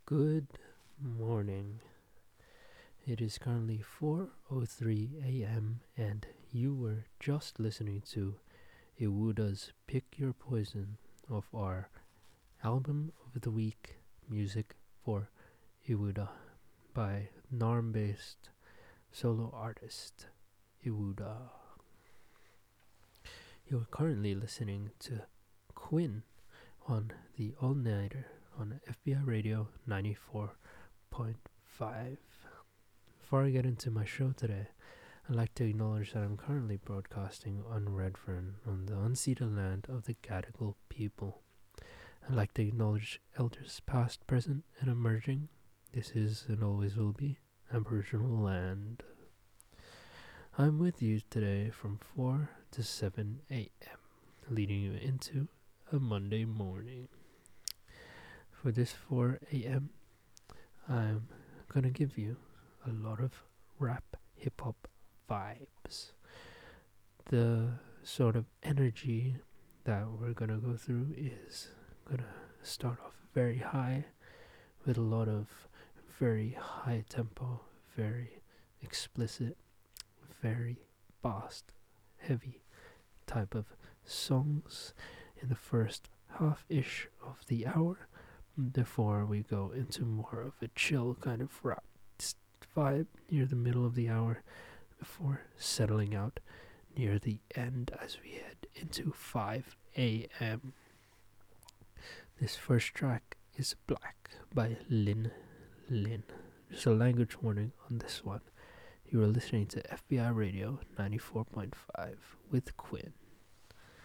Good morning. It is currently 4:03 a.m. and you were just listening to Iwuda's Pick Your Poison of our album of the week music for Iwuda by Narm-based solo artist Iwuda. You are currently listening to Quinn on the All Nighter on FBI Radio 94.5. Before I get into my show today, I'd like to acknowledge that I'm currently broadcasting on Redfern on the unceded land of the Gadigal people. I'd like to acknowledge elders past, present, and emerging. This is and always will be Aboriginal land. I'm with you today from 4 to 7 a.m., leading you into a Monday morning. For this 4 a.m., I'm gonna give you a lot of rap hip hop vibes. The sort of energy that we're gonna go through is gonna start off very high with a lot of very high tempo, very explicit, very fast, heavy type of songs in the first half-ish of the hour before we go into more of a chill kind of rap vibe near the middle of the hour before settling out near the end as we head into 5 a.m. This first track is Black by Lin Lin. Just a language warning on this one. You are listening to FBI Radio 94.5 with Quinn.